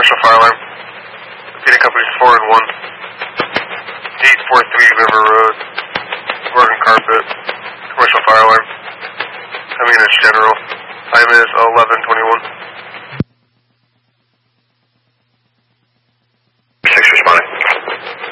commercial fire alarm. Repeating companies 4 and 1. 843 River Road, Oregon Carpet, commercial fire alarm. I mean, it's general. Time is 11:21.